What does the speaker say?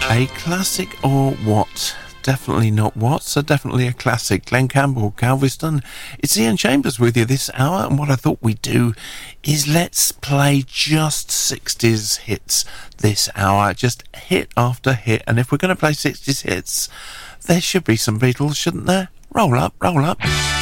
A classic or what? Definitely not what, so definitely a classic. Glenn Campbell, Galveston. It's Ian Chambers with you this hour, and what I thought we'd do is let's play just 60s hits this hour, just hit after hit. And if we're going to play 60s hits, there should be some Beatles, shouldn't there? Roll up, roll up.